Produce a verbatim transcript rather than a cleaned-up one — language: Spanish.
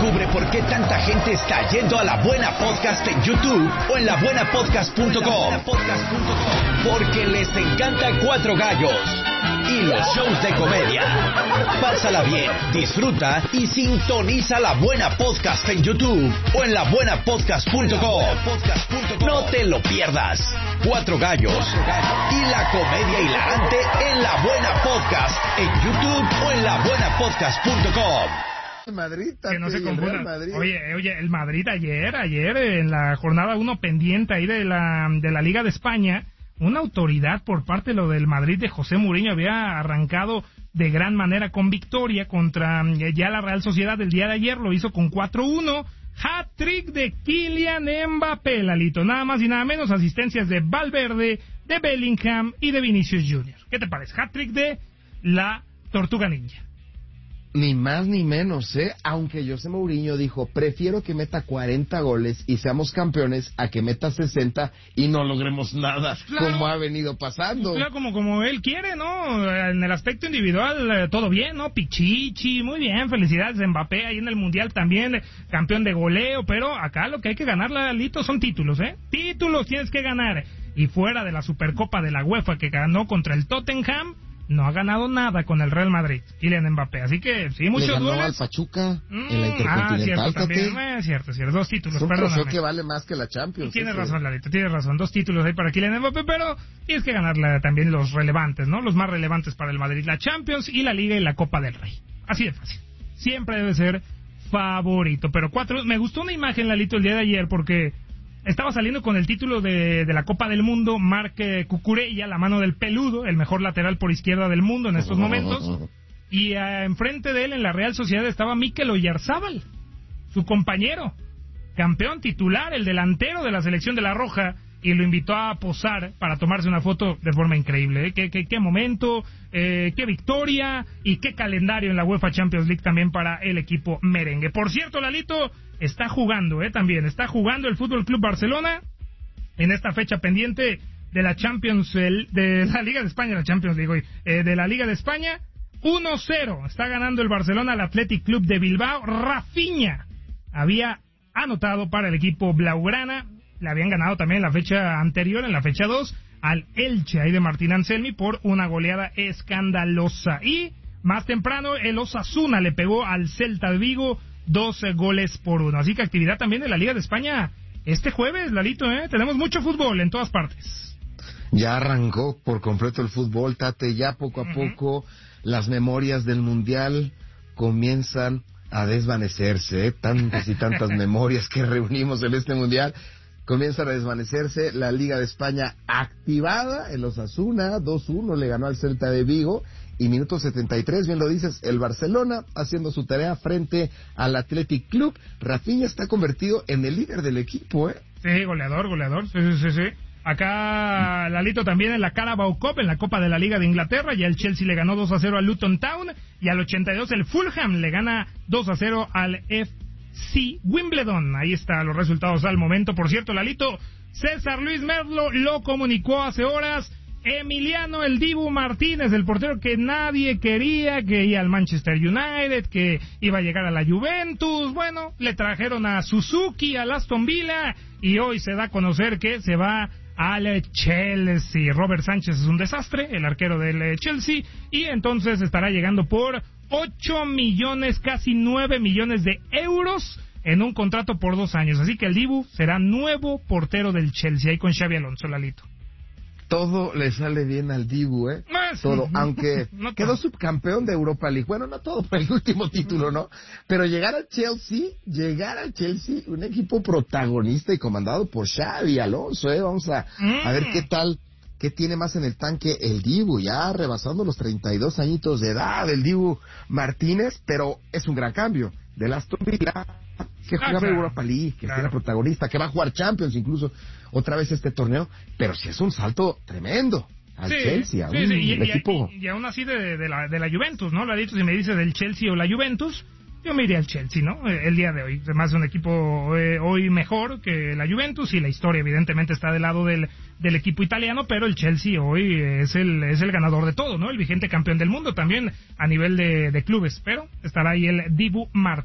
Descubre por qué tanta gente está yendo a La Buena Podcast en YouTube o en la buena podcast punto com. Porque les encanta Cuatro Gallos y los shows de comedia. Pásala bien, disfruta y sintoniza La Buena Podcast en YouTube o en la buena podcast punto com. No te lo pierdas. Cuatro Gallos y la comedia hilarante en La Buena Podcast en YouTube o en la buena podcast punto com. Madrid, que no se confunda. Oye, oye, el Madrid ayer, ayer en la jornada uno pendiente ahí de la de la Liga de España, una autoridad por parte de lo del Madrid de José Mourinho había arrancado de gran manera con victoria contra ya la Real Sociedad del día de ayer, lo hizo con cuatro uno, hat-trick de Kylian Mbappé, Lalito, nada más y nada menos, asistencias de Valverde, de Bellingham y de Vinicius junior ¿Qué te parece? Hat-trick de la Tortuga Ninja. Ni más ni menos, ¿eh? Aunque José Mourinho dijo, prefiero que meta cuarenta goles y seamos campeones a que meta sesenta y no logremos nada, claro, como ha venido pasando. Claro, como, como él quiere, ¿no? En el aspecto individual, eh, todo bien, ¿no? Pichichi, muy bien, felicidades a Mbappé, ahí en el Mundial también, campeón de goleo, pero acá lo que hay que ganar, Lalito, son títulos, ¿eh? Títulos tienes que ganar. Y fuera de la Supercopa de la UEFA que ganó contra el Tottenham, no ha ganado nada con el Real Madrid, Kylian Mbappé, así que sí, muchos Le ganó goles. al Pachuca mm, en la Intercontinental. Ah, cierto, también, eh, cierto, cierto, dos títulos, es un perdóname. trofeo que vale más que la Champions. Tienes ese. razón, Lalito, tienes razón, dos títulos ahí para Kylian Mbappé, pero tienes que ganarla también los relevantes, ¿no? Los más relevantes para el Madrid, la Champions y la Liga y la Copa del Rey. Así de fácil. Siempre debe ser favorito, pero cuatro, me gustó una imagen, Lalito, el día de ayer, porque estaba saliendo con el título de, de la Copa del Mundo Marc Cucurella, la mano del peludo, el mejor lateral por izquierda del mundo en estos momentos, y uh, enfrente de él en la Real Sociedad estaba Mikel Oyarzábal, su compañero, campeón titular, el delantero de la selección de La Roja, y lo invitó a posar para tomarse una foto de forma increíble. ¿eh? ¿Qué, qué, qué momento, eh, qué victoria y qué calendario en la UEFA Champions League también para el equipo merengue. Por cierto, Lalito, está jugando, eh, también, está jugando el F C Barcelona en esta fecha pendiente de la Champions, el, de la Liga de España, la Champions League hoy, eh, de la Liga de España, uno cero, está ganando el Barcelona al Athletic Club de Bilbao. Rafinha había anotado para el equipo blaugrana, le habían ganado también en la fecha anterior, en la fecha dos, al Elche, ahí de Martín Anselmi, por una goleada escandalosa. Y más temprano, el Osasuna le pegó al Celta de Vigo doce goles por uno. Así que actividad también de la Liga de España este jueves, Lalito, ¿eh? Tenemos mucho fútbol en todas partes. Ya arrancó por completo el fútbol, Tate, ya poco a uh-huh. poco las memorias del Mundial comienzan a desvanecerse, ¿eh? Tantas y tantas memorias que reunimos en este Mundial comienzan a desvanecerse. La Liga de España activada, el Osasuna dos uno le ganó al Celta de Vigo, y minuto setenta y tres, bien lo dices, el Barcelona haciendo su tarea frente al Athletic Club. Rafinha está convertido en el líder del equipo, ¿eh? Sí, goleador, goleador, sí, sí, sí, sí. Acá, Lalito, también en la Carabao Cup, en la Copa de la Liga de Inglaterra, ya el Chelsea le ganó dos a cero al Luton Town, y al ochenta y dos el Fulham le gana dos a cero al F C Wimbledon. Ahí están los resultados al momento. Por cierto, Lalito, César Luis Merlo lo comunicó hace horas. Emiliano el Dibu Martínez, el portero que nadie quería, que iba al Manchester United, que iba a llegar a la Juventus, bueno, le trajeron a Suzuki, al Aston Villa, y hoy se da a conocer que se va al Chelsea. Robert Sánchez es un desastre, el arquero del Chelsea, y entonces estará llegando por ocho millones, casi nueve millones de euros en un contrato por dos años. Así que el Dibu será nuevo portero del Chelsea, ahí con Xabi Alonso, Lalito. Todo le sale bien al Dibu, ¿eh? Más. Todo, aunque no quedó subcampeón de Europa League. Bueno, no todo por el último título, ¿no? Pero llegar al Chelsea, llegar al Chelsea, un equipo protagonista y comandado por Xabi Alonso, ¿eh? Vamos a, mm. a ver qué tal, qué tiene más en el tanque el Dibu, ya rebasando los treinta y dos añitos de edad, el Dibu Martínez, pero es un gran cambio del Aston Villa, que jugaba ah, claro. Europa League, que claro. era protagonista, que va a jugar Champions incluso otra vez este torneo, pero sí es un salto tremendo al sí, Chelsea, a sí, un sí, y, equipo... y, y, y aún así de, de, la, de la Juventus, ¿no? Ladito, si me dices del Chelsea o la Juventus, yo me iría al Chelsea, ¿no? El día de hoy, además un equipo eh, hoy mejor que la Juventus, y la historia evidentemente está del lado del, del equipo italiano, pero el Chelsea hoy es el es el ganador de todo, ¿no? El vigente campeón del mundo también a nivel de, de clubes, pero estará ahí el Dibu Martínez.